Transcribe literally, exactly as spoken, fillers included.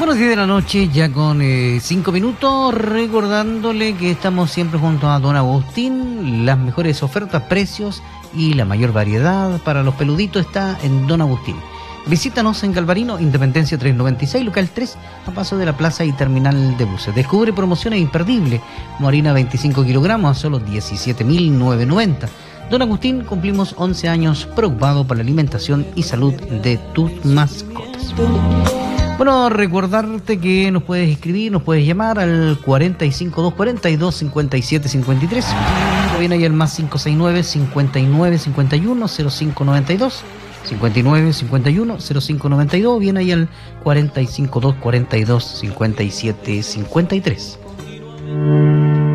Son las diez de la noche, ya con cinco minutos, recordándole que estamos siempre junto a Don Agustín. Las mejores ofertas, precios y la mayor variedad para los peluditos está en Don Agustín. Visítanos en Galvarino, Independencia trescientos noventa y seis, local tres, a paso de la plaza y terminal de buses. Descubre promociones imperdibles, como harina veinticinco kilogramos a solo diecisiete mil novecientos noventa. Don Agustín, cumplimos once años preocupado por la alimentación y salud de tus mascotas. Bueno, recordarte que nos puedes escribir, nos puedes llamar al cuarenta y cinco, doscientos cuarenta y dos, cincuenta y siete cincuenta y tres. Viene ahí el más cinco seis nueve, cincuenta y nueve, cincuenta y uno, cero cinco noventa y dos. cincuenta y nueve, cincuenta y uno, cero cinco noventa y dos. Viene ahí el cuarenta y cinco, doscientos cuarenta y dos, cincuenta y siete cincuenta y tres.